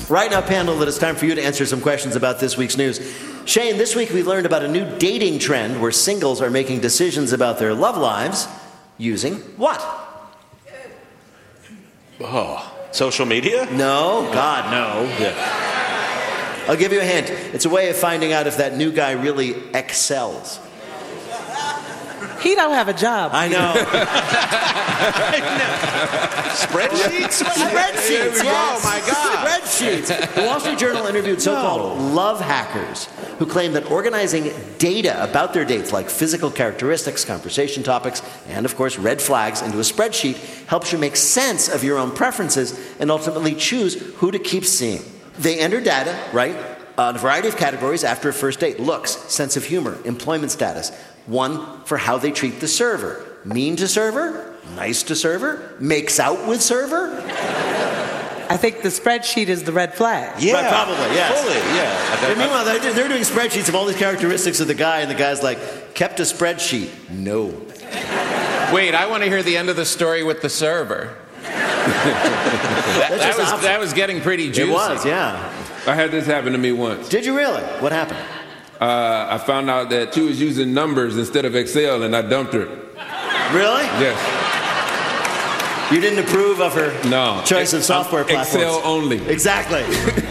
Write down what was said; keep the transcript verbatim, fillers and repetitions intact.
Right now, panel, it is time for you to answer some questions about this week's news. Shane, this week we learned about a new dating trend where singles are making decisions about their love lives using what? Oh, social media? No, God, no. Yeah. I'll give you a hint. It's a way of finding out if that new guy really excels. He don't have a job. I know. Spreadsheets? Spreadsheets, yes. Oh, my God. Spreadsheets. The Wall Street Journal interviewed so-called love hackers who claim that organizing data about their dates, like physical characteristics, conversation topics, and, of course, red flags into a spreadsheet, helps you make sense of your own preferences and ultimately choose who to keep seeing. They enter data, right, on a variety of categories after a first date. Looks, sense of humor, employment status. One for how they treat the server. Mean to server, nice to server, makes out with server. I think the spreadsheet is the red flag. Yeah. Right, probably, yes. Fully, yeah. And meanwhile, they're, they're doing spreadsheets of all these characteristics of the guy, and the guy's like, kept a spreadsheet. No. Wait, I want to hear the end of the story with the server. that, that, was, opposite. that was getting pretty juicy. It was, yeah. I had this happen to me once. Did you really? What happened? Uh, I found out that she was using numbers instead of Excel, and I dumped her. Really? Yes. You didn't approve of her No. choice of software I'm platforms? Excel only. Exactly.